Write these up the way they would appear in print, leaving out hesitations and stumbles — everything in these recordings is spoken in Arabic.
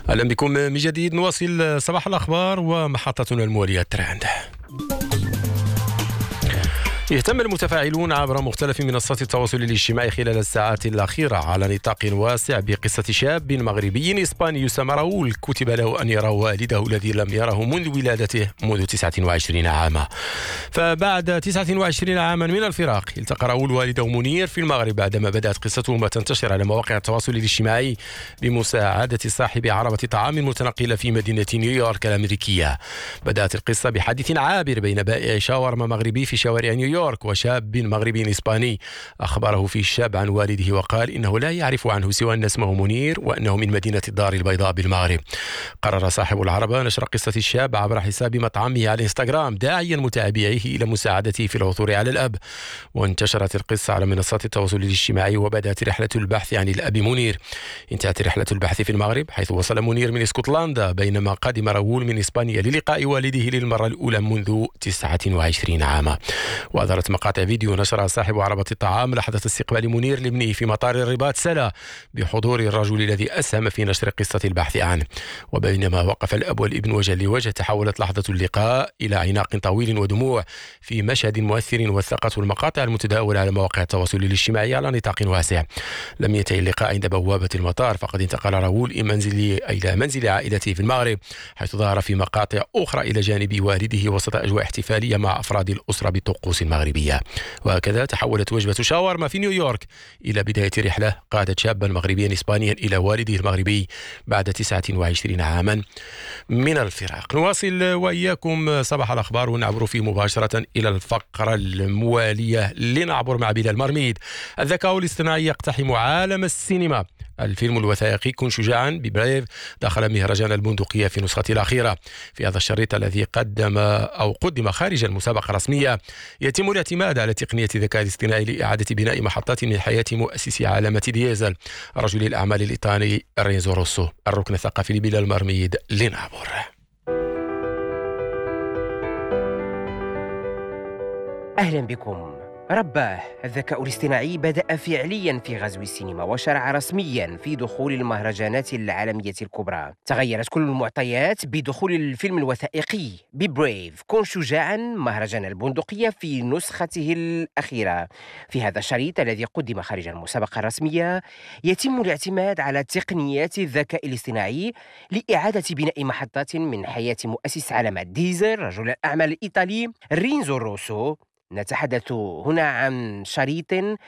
أهلا بكم من جديد. نواصل صباح الأخبار ومحطتنا الموالية ترند. يهتم المتفاعلون عبر مختلف منصات التواصل الاجتماعي خلال الساعات الأخيرة على نطاق واسع بقصة شاب مغربي إسباني يسمى راؤول كتب له أن يرى والده الذي لم يره منذ ولادته منذ 29 عاما. فبعد 29 عاما من الفراق التقى راؤول والده منير في المغرب بعدما بدأت قصتهما تنتشر على مواقع التواصل الاجتماعي بمساعدة صاحب عربة طعام متنقلة في مدينة نيويورك الأمريكية. بدأت القصة بحديث عابر بين بائع شاورما مغربي في شوارع نيويورك وشاب مغربي إسباني. أخبره في الشاب عن والده وقال إنه لا يعرف عنه سوى أن اسمه منير وأنه من مدينة الدار البيضاء بالمغرب. قرر صاحب العربة نشر قصة الشاب عبر حساب مطعمه على الانستغرام داعيا متابعيه إلى مساعدته في العثور على الأب. وانتشرت القصة على منصات التواصل الاجتماعي وبدأت رحلة البحث عن الأب منير. انتهت رحلة البحث في المغرب حيث وصل منير من اسكتلندا بينما قدم راؤول من إسبانيا للقاء والده للمرة الأولى منذ 29 عاما. وأظهرت مقاطع فيديو نشرها صاحب عربة الطعام لحظة استقبال منير لابنه في مطار الرباط سلا بحضور الرجل الذي أسهم في نشر قصة البحث عنه. وبينما وقف الأب والابن وجها لوجه تحولت لحظة اللقاء إلى عناق طويل ودموع في مشهد مؤثر وثقته المقاطع المتداولة على مواقع التواصل الاجتماعي على نطاق واسع. لم ينتهي اللقاء عند بوابة المطار فقد انتقل راؤول إلى منزل عائلته في المغرب حيث ظهر في مقاطع أخرى إلى جانب والده وسط أجواء احتفالية مع أفراد الأسرة بالطقوس المغربية. وهكذا تحولت وجبة شاورما في نيويورك إلى بداية رحلة قادت شابا مغربيا إسبانيا إلى والده المغربي بعد 29 عاما من الفراق. نواصل وإياكم صباح الأخبار ونعبر فيه مباشرة إلى الفقرة الموالية لنعبر مع بلال مرميد. الذكاء الاصطناعي يقتحم عالم السينما. الفيلم الوثائقي كن شجاعا ببريف دخل مهرجان البندقية في نسخته الأخيرة. في هذا الشريط الذي قدم خارج المسابقة الرسمية يتم الاعتماد على تقنية الذكاء الاصطناعي لإعادة بناء محطات من حياة مؤسس عالمة ديزل رجل الأعمال الإيطالي رينزو روسو. الركن الثقافي لبلال المرميد لنعبر. أهلا بكم. رباه الذكاء الاصطناعي بدأ فعليا في غزو السينما وشرع رسميا في دخول المهرجانات العالمية الكبرى. تغيرت كل المعطيات بدخول الفيلم الوثائقي ببريف كن شجاعا مهرجان البندقية في نسخته الأخيرة. في هذا الشريط الذي قدم خارج المسابقة الرسمية يتم الاعتماد على تقنيات الذكاء الاصطناعي لإعادة بناء محطات من حياة مؤسس عالم ديزل رجل الأعمال الإيطالي رينزو روسو. نتحدث هنا عن شريط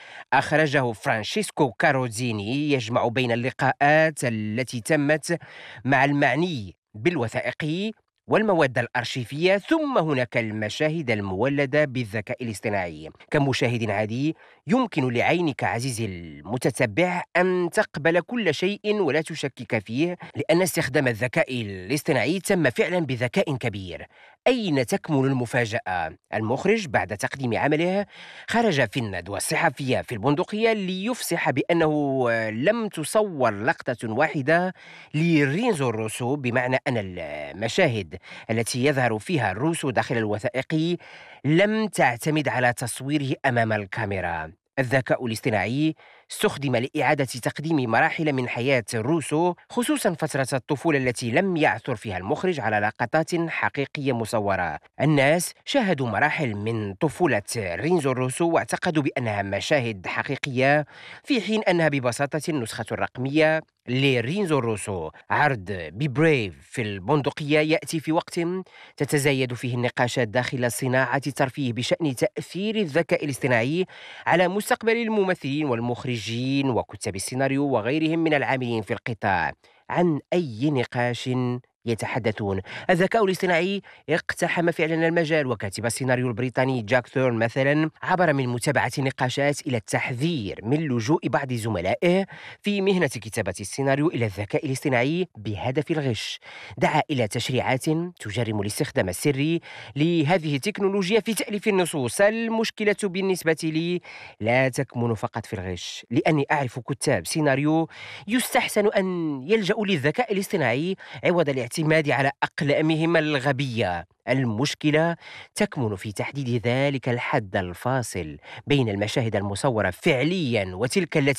أخرجه فرانشيسكو كاروزيني يجمع بين اللقاءات التي تمت مع المعني بالوثائقي والمواد الأرشيفية ثم هناك المشاهد المولدة بالذكاء الاصطناعي. كمشاهد عادي يمكن لعينك عزيزي المتتبع أن تقبل كل شيء ولا تشكك فيه لأن استخدام الذكاء الاصطناعي تم فعلا بذكاء كبير. أين تكمن المفاجأة؟ المخرج بعد تقديم عمله خرج في الندوة الصحفية في البندقية ليفصح بأنه لم تصور لقطة واحدة لرينزو روسو بمعنى أن المشاهد التي يظهر فيها الروسو داخل الوثائقي لم تعتمد على تصويره أمام الكاميرا. الذكاء الاصطناعي استخدم لإعادة تقديم مراحل من حياة روسو خصوصا فترة الطفولة التي لم يعثر فيها المخرج على لقطات حقيقية مصورة. الناس شاهدوا مراحل من طفولة رينزو روسو واعتقدوا بأنها مشاهد حقيقية في حين أنها ببساطة النسخة الرقمية لرينزو روسو. عرض ببريف في البندقية يأتي في وقت تتزايد فيه النقاشات داخل صناعة الترفيه بشأن تأثير الذكاء الاصطناعي على مستقبل الممثلين والمخرجين وكتاب السيناريو وغيرهم من العاملين في القطاع. عن أي نقاش يتحدثون؟ الذكاء الاصطناعي اقتحم فعلا المجال، وكاتب السيناريو البريطاني جاك ثورن مثلا عبر من متابعة النقاشات إلى التحذير من لجوء بعض زملائه في مهنة كتابة السيناريو إلى الذكاء الاصطناعي بهدف الغش. دعا إلى تشريعات تجرم الاستخدام السري لهذه التكنولوجيا في تأليف النصوص. المشكلة بالنسبة لي لا تكمن فقط في الغش، لأني أعرف كتاب سيناريو يستحسن أن يلجأوا للذكاء الاصطناعي عوض الاعتماد على أقلامهم الغبية. المشكلة تكمن في تحديد ذلك الحد الفاصل بين المشاهد المصورة فعليا وتلك التي